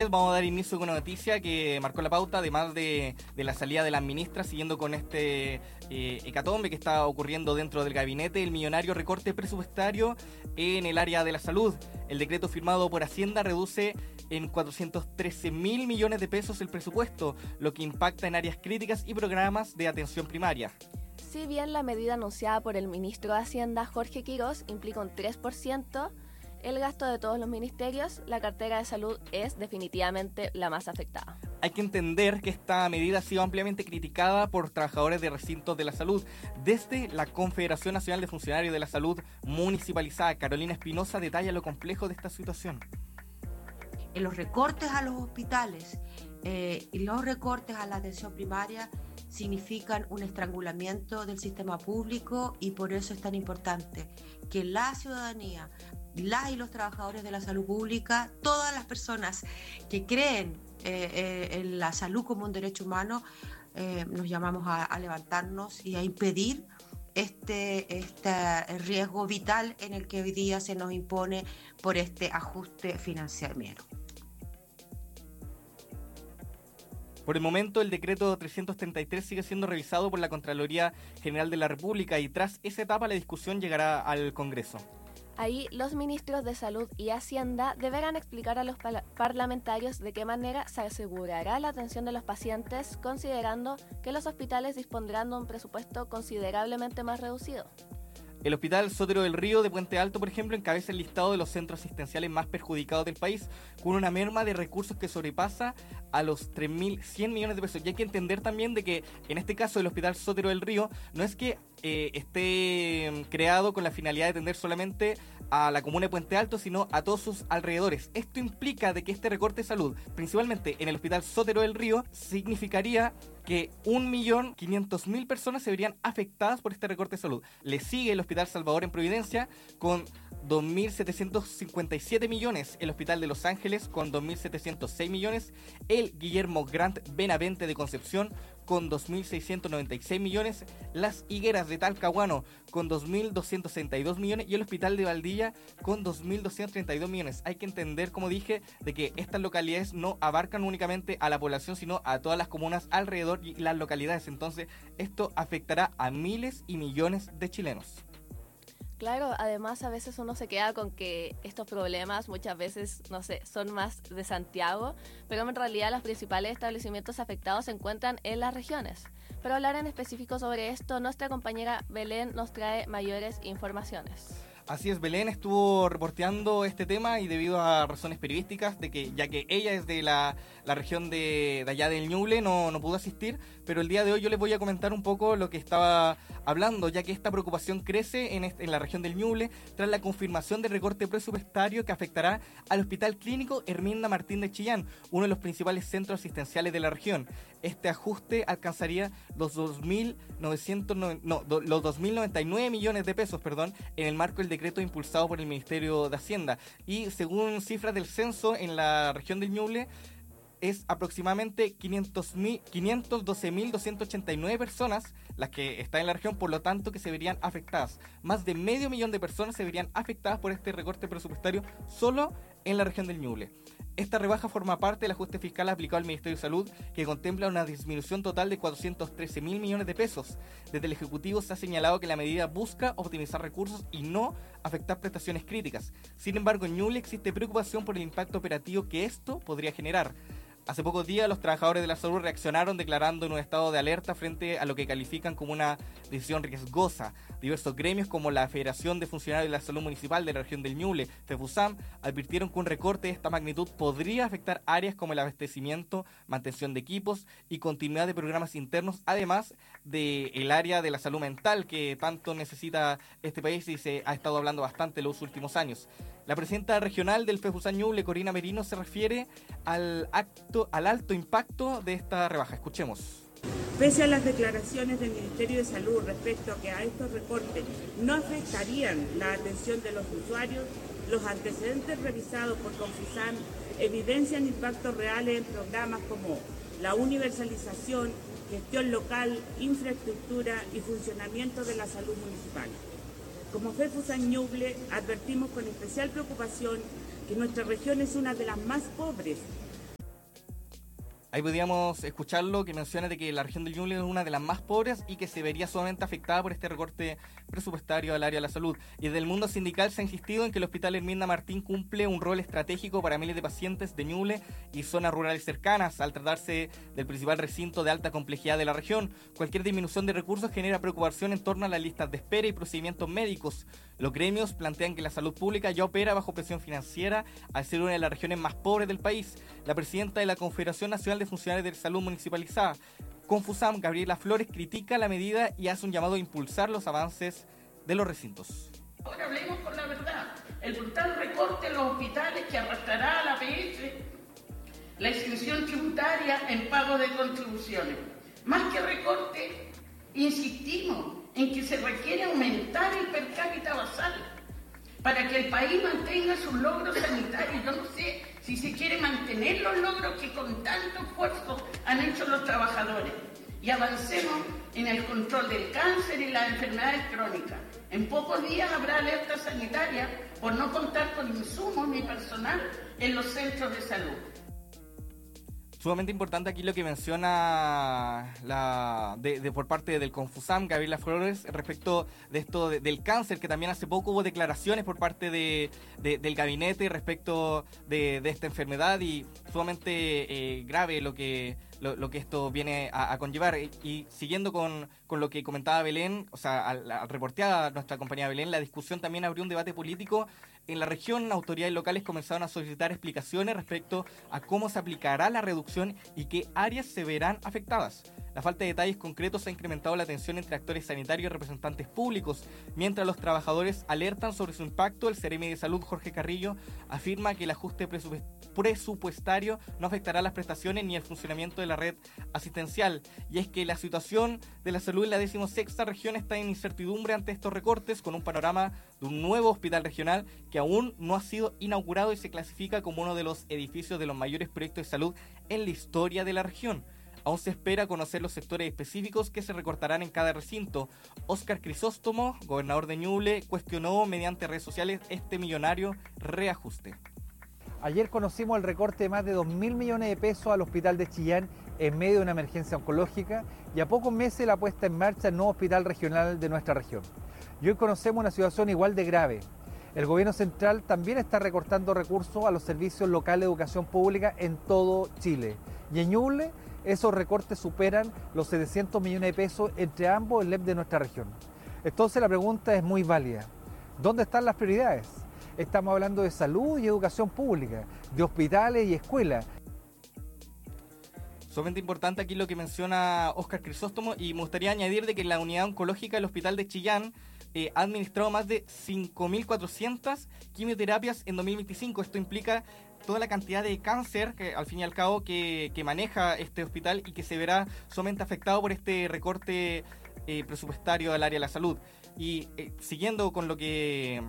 ustedes, vamos a dar inicio con una noticia que marcó la pauta, además de la salida de las ministras, siguiendo con este hecatombe que está ocurriendo dentro del gabinete, el millonario recorte presupuestario en el área de la salud. El decreto firmado por Hacienda reduce en 413.000 millones de pesos el presupuesto, lo que impacta en áreas críticas y programas de atención primaria. Si bien la medida anunciada por el ministro de Hacienda, Jorge Quirós, implica un 3%, el gasto de todos los ministerios, la cartera de salud es definitivamente la más afectada. Hay que entender que esta medida ha sido ampliamente criticada por trabajadores de recintos de la salud. Desde la Confederación Nacional de Funcionarios de la Salud Municipalizada, Carolina Espinosa detalla lo complejo de esta situación. En los recortes a los hospitales y los recortes a la atención primaria significan un estrangulamiento del sistema público, y por eso es tan importante que la ciudadanía, las y los trabajadores de la salud pública, todas las personas que creen en la salud como un derecho humano, nos llamamos a levantarnos y a impedir este riesgo vital en el que hoy día se nos impone por este ajuste financiero. Por el momento, el decreto 333 sigue siendo revisado por la Contraloría General de la República y tras esa etapa la discusión llegará al Congreso. Ahí los ministros de Salud y Hacienda deberán explicar a los parlamentarios de qué manera se asegurará la atención de los pacientes, considerando que los hospitales dispondrán de un presupuesto considerablemente más reducido. El Hospital Sotero del Río de Puente Alto, por ejemplo, encabeza el listado de los centros asistenciales más perjudicados del país, con una merma de recursos que sobrepasa a los 3.100 millones de pesos. Y hay que entender también de que, en este caso, el Hospital Sotero del Río no es que esté creado con la finalidad de atender solamente a la comuna de Puente Alto, sino a todos sus alrededores. Esto implica de que este recorte de salud, principalmente en el Hospital Sotero del Río, significaría que 1.500.000 personas se verían afectadas por este recorte de salud. Le sigue el Hospital Salvador en Providencia con 2.757 millones, el Hospital de Los Ángeles con 2.706 millones, el Guillermo Grant Benavente de Concepción con 2.696 millones, las Higueras de Talcahuano con 2.262 millones y el Hospital de Valdivia con 2.232 millones. Hay que entender, como dije, de que estas localidades no abarcan únicamente a la población, sino a todas las comunas alrededor y las localidades. Entonces, esto afectará a miles y millones de chilenos. Claro, además a veces uno se queda con que estos problemas muchas veces, no sé, son más de Santiago, pero en realidad los principales establecimientos afectados se encuentran en las regiones. Para hablar en específico sobre esto, nuestra compañera Belén nos trae mayores informaciones. Así es, Belén estuvo reporteando este tema y debido a razones periodísticas, de que ya que ella es de la región de allá del Ñuble, no pudo asistir, pero el día de hoy yo les voy a comentar un poco lo que estaba hablando, ya que esta preocupación crece en la región del Ñuble tras la confirmación del recorte presupuestario que afectará al Hospital Clínico Herminda Martín de Chillán, uno de los principales centros asistenciales de la región. Este ajuste alcanzaría los 2.099 millones de pesos, en el marco del decreto impulsado por el Ministerio de Hacienda. Y según cifras del censo en la región del Ñuble, es aproximadamente 512.289 personas las que están en la región, por lo tanto que se verían afectadas. Más de 500.000 de personas se verían afectadas por este recorte presupuestario solo en la región del Ñuble. Esta rebaja forma parte del ajuste fiscal aplicado al Ministerio de Salud, que contempla una disminución total de 413.000 millones de pesos. Desde el Ejecutivo se ha señalado que la medida busca optimizar recursos y no afectar prestaciones críticas. Sin embargo, en Ñuble existe preocupación por el impacto operativo que esto podría generar. Hace pocos días los trabajadores de la salud reaccionaron declarando en un estado de alerta frente a lo que califican como una decisión riesgosa. Diversos gremios como la Federación de Funcionarios de la Salud Municipal de la región del Ñuble, FEFUSAM, advirtieron que un recorte de esta magnitud podría afectar áreas como el abastecimiento, mantención de equipos y continuidad de programas internos, además del área de la salud mental que tanto necesita este país y se ha estado hablando bastante en los últimos años. La presidenta regional del FEFUSAM Ñuble, Corina Merino, se refiere al alto impacto de esta rebaja. Escuchemos. Pese a las declaraciones del Ministerio de Salud respecto a que a estos recortes no afectarían la atención de los usuarios, los antecedentes revisados por Confusam evidencian impactos reales en programas como la universalización, gestión local, infraestructura y funcionamiento de la salud municipal. Como FEFUSAM Ñuble advertimos con especial preocupación que nuestra región es una de las más pobres Ahí podíamos escucharlo, que menciona de que la región del Ñuble es una de las más pobres y que se vería sumamente afectada por este recorte presupuestario al área de la salud. Y desde el mundo sindical se ha insistido en que el Hospital Herminda Martín cumple un rol estratégico para miles de pacientes de Ñuble y zonas rurales cercanas, al tratarse del principal recinto de alta complejidad de la región. Cualquier disminución de recursos genera preocupación en torno a las listas de espera y procedimientos médicos. Los gremios plantean que la salud pública ya opera bajo presión financiera al ser una de las regiones más pobres del país. La presidenta de la Confederación Nacional de Funcionarios de Salud Municipalizada, Confusam, Gabriela Flores, critica la medida y hace un llamado a impulsar los avances de los recintos. Ahora hablemos con la verdad. El brutal recorte en los hospitales que arrastrará a la APS la exención tributaria en pago de contribuciones. Más que recorte, insistimos en que se requiere aumentar el per cápita basal para que el país mantenga sus logros sanitarios. Yo no sé si se quiere mantener los logros que con tanto esfuerzo han hecho los trabajadores. Y avancemos en el control del cáncer y las enfermedades crónicas. En pocos días habrá alerta sanitaria por no contar con insumos ni personal en los centros de salud. Sumamente importante aquí lo que menciona por parte del Confusam, Gabriela Flores, respecto de esto del cáncer, que también hace poco hubo declaraciones por parte del gabinete respecto de esta enfermedad, y sumamente grave lo que esto viene a conllevar. Y siguiendo con lo que comentaba Belén, o sea, al reportear a nuestra compañera Belén, la discusión también abrió un debate político. En la región, autoridades locales comenzaron a solicitar explicaciones respecto a cómo se aplicará la reducción y qué áreas se verán afectadas. La falta de detalles concretos ha incrementado la tensión entre actores sanitarios y representantes públicos. Mientras los trabajadores alertan sobre su impacto, el Seremi de Salud, Jorge Carrillo, afirma que el ajuste presupuestario no afectará las prestaciones ni el funcionamiento de la red asistencial. Y es que la situación de la salud en la 16ª región está en incertidumbre ante estos recortes, con un panorama de un nuevo hospital regional que aún no ha sido inaugurado y se clasifica como uno de los edificios de los mayores proyectos de salud en la historia de la región. Aún se espera conocer los sectores específicos que se recortarán en cada recinto. Óscar Crisóstomo, gobernador de Ñuble, cuestionó mediante redes sociales este millonario reajuste. Ayer conocimos el recorte de más de 2.000 millones de pesos al hospital de Chillán en medio de una emergencia oncológica, y a pocos meses la puesta en marcha del nuevo hospital regional de nuestra región. Y hoy conocemos una situación igual de grave. El gobierno central también está recortando recursos a los servicios locales de educación pública en todo Chile. Y en Ñuble, esos recortes superan los 700 millones de pesos entre ambos el LEP de nuestra región. Entonces la pregunta es muy válida. ¿Dónde están las prioridades? Estamos hablando de salud y educación pública, de hospitales y escuelas. Sumamente importante aquí lo que menciona Óscar Crisóstomo, y me gustaría añadir de que la unidad oncológica del hospital de Chillán ha administrado más de 5.400 quimioterapias en 2025. Esto implica toda la cantidad de cáncer que al fin y al cabo que maneja este hospital y que se verá sumamente afectado por este recorte presupuestario al área de la salud. Y siguiendo con lo que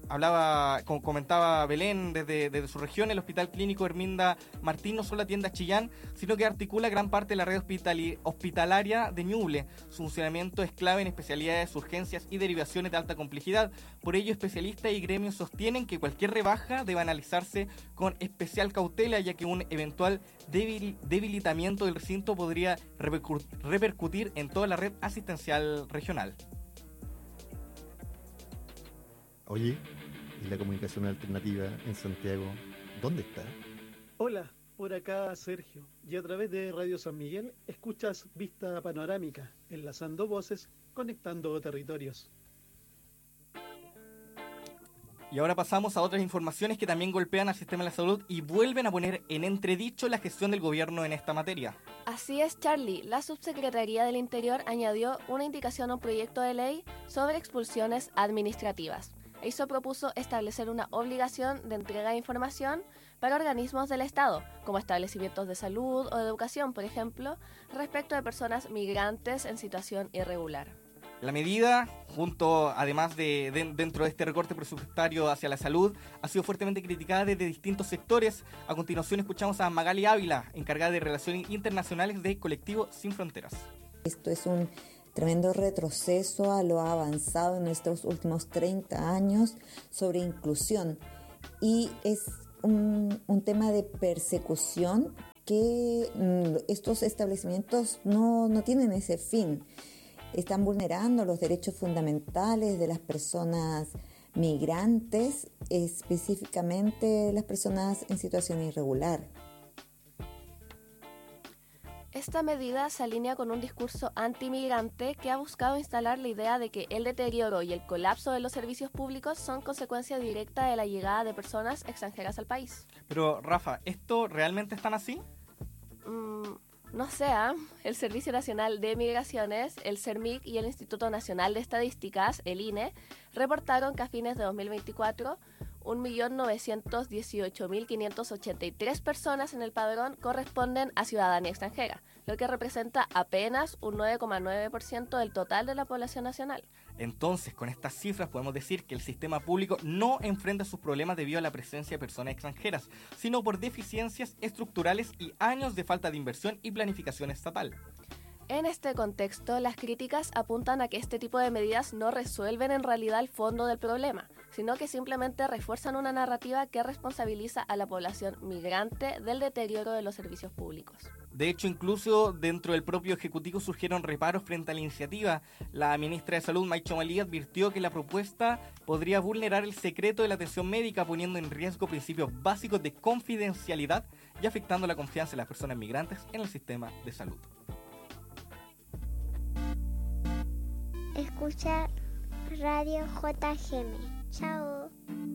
comentaba Belén desde su región, el Hospital Clínico Herminda Martín no solo atiende a Chillán, sino que articula gran parte de la red hospitalaria de Ñuble. Su funcionamiento es clave en especialidades, urgencias y derivaciones de alta complejidad. Por ello, especialistas y gremios sostienen que cualquier rebaja debe analizarse con especial cautela, ya que un eventual debilitamiento del recinto podría repercutir en toda la red asistencial regional. Oye, ¿y la comunicación alternativa en Santiago dónde está? Hola, por acá Sergio, y a través de Radio San Miguel escuchas Vista Panorámica, enlazando voces, conectando territorios. Y ahora pasamos a otras informaciones que también golpean al sistema de la salud y vuelven a poner en entredicho la gestión del gobierno en esta materia. Así es, Charlie. La Subsecretaría del Interior añadió una indicación a un proyecto de ley sobre expulsiones administrativas. EISO propuso establecer una obligación de entrega de información para organismos del Estado, como establecimientos de salud o de educación, por ejemplo, respecto de personas migrantes en situación irregular. La medida, además dentro de este recorte presupuestario hacia la salud, ha sido fuertemente criticada desde distintos sectores. A continuación escuchamos a Magali Ávila, encargada de Relaciones Internacionales de Colectivo Sin Fronteras. Esto es un tremendo retroceso a lo avanzado en estos últimos 30 años sobre inclusión, y es un tema de persecución que estos establecimientos no tienen ese fin. Están vulnerando los derechos fundamentales de las personas migrantes, específicamente las personas en situación irregular. Esta medida se alinea con un discurso antimigrante que ha buscado instalar la idea de que el deterioro y el colapso de los servicios públicos son consecuencia directa de la llegada de personas extranjeras al país. Pero, Rafa, ¿esto realmente es tan así? No sé, el Servicio Nacional de Migraciones, el CERMIC y el Instituto Nacional de Estadísticas, el INE, reportaron que a fines de 2024, 1.918.583 personas en el padrón corresponden a ciudadanía extranjera, lo que representa apenas un 9,9% del total de la población nacional. Entonces, con estas cifras podemos decir que el sistema público no enfrenta sus problemas debido a la presencia de personas extranjeras, sino por deficiencias estructurales y años de falta de inversión y planificación estatal. En este contexto, las críticas apuntan a que este tipo de medidas no resuelven en realidad el fondo del problema, sino que simplemente refuerzan una narrativa que responsabiliza a la población migrante del deterioro de los servicios públicos. De hecho, incluso dentro del propio Ejecutivo surgieron reparos frente a la iniciativa. La ministra de Salud, Maicho Malí, advirtió que la propuesta podría vulnerar el secreto de la atención médica, poniendo en riesgo principios básicos de confidencialidad y afectando la confianza de las personas migrantes en el sistema de salud. Escucha Radio JGM. Chao.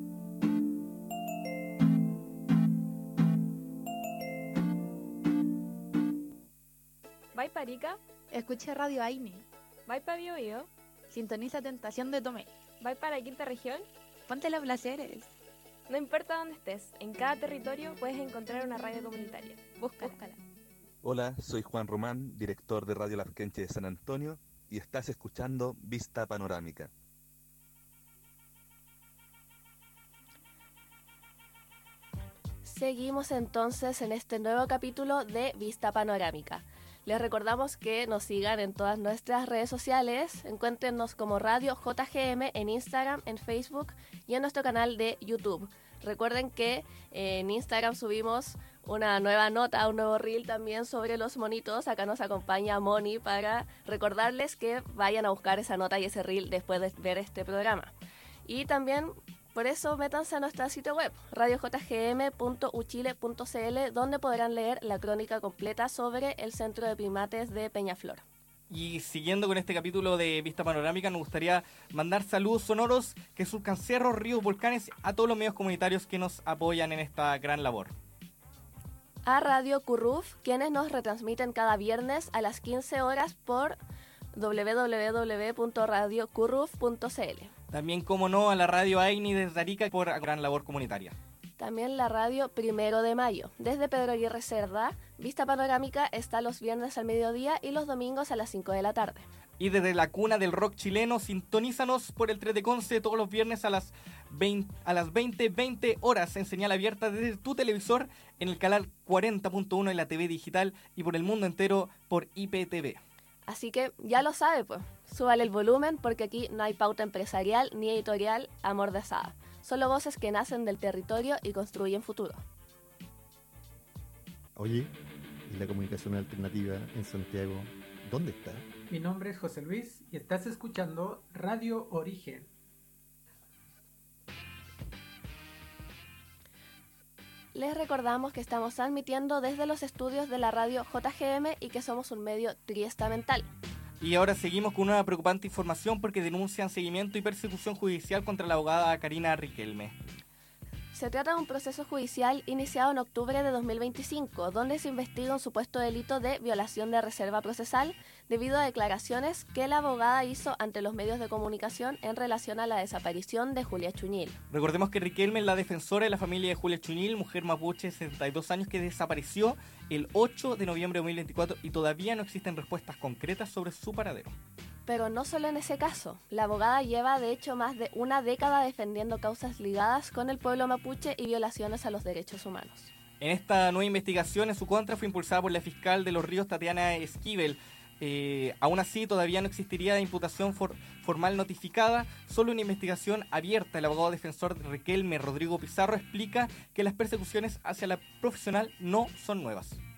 ¿Vai pa Arica? Escucha Radio Aini. ¿Vai pa Biobío? Sintoniza Tentación de Tomé. ¿Vai para la quinta región? Ponte los placeres. No importa dónde estés, en cada territorio puedes encontrar una radio comunitaria. Búscala. Hola, soy Juan Román, director de Radio Lafkenche de San Antonio, y estás escuchando Vista Panorámica. Seguimos entonces en este nuevo capítulo de Vista Panorámica. Les recordamos que nos sigan en todas nuestras redes sociales. Encuéntrenos como Radio JGM en Instagram, en Facebook y en nuestro canal de YouTube. Recuerden que en Instagram subimos una nueva nota, un nuevo reel también sobre los monitos. Acá nos acompaña Moni para recordarles que vayan a buscar esa nota y ese reel después de ver este programa. Y también, por eso, métanse a nuestro sitio web, radiojgm.uchile.cl, donde podrán leer la crónica completa sobre el Centro de Primates de Peñaflor. Y siguiendo con este capítulo de Vista Panorámica, nos gustaría mandar saludos sonoros que surcan cerros, ríos, volcanes, a todos los medios comunitarios que nos apoyan en esta gran labor. A Radio Curruf, quienes nos retransmiten cada viernes a las 15 horas por www.radiocurruf.cl. También, como no, a la Radio Aini desde Arica por gran labor comunitaria. También la radio 1 de Mayo. Desde Pedro Aguirre Cerda, Vista Panorámica está los viernes al mediodía y los domingos a las 5 de la tarde. Y desde la cuna del rock chileno, sintonízanos por el 3 de Conce todos los viernes a las 20 horas en señal abierta desde tu televisor en el canal 40.1 en la TV digital y por el mundo entero por IPTV. Así que ya lo sabe, pues. Súbale el volumen porque aquí no hay pauta empresarial ni editorial amordazada. Solo voces que nacen del territorio y construyen futuro. Oye, ¿y la comunicación alternativa en Santiago dónde está? Mi nombre es José Luis y estás escuchando Radio Origen. Les recordamos que estamos transmitiendo desde los estudios de la radio JGM y que somos un medio triestamental. Y ahora seguimos con una preocupante información porque denuncian seguimiento y persecución judicial contra la abogada Karina Riquelme. Se trata de un proceso judicial iniciado en octubre de 2025, donde se investiga un supuesto delito de violación de reserva procesal debido a declaraciones que la abogada hizo ante los medios de comunicación en relación a la desaparición de Julia Chuñil. Recordemos que Riquelme es la defensora de la familia de Julia Chuñil, mujer mapuche de 62 años que desapareció el 8 de noviembre de 2024 y todavía no existen respuestas concretas sobre su paradero. Pero no solo en ese caso, la abogada lleva de hecho más de una década defendiendo causas ligadas con el pueblo mapuche y violaciones a los derechos humanos. En esta nueva investigación en su contra fue impulsada por la fiscal de Los Ríos, Tatiana Esquivel. Aún así, todavía no existiría imputación formal notificada, solo una investigación abierta. El abogado defensor de Riquelme, Rodrigo Pizarro, explica que las persecuciones hacia la profesional no son nuevas.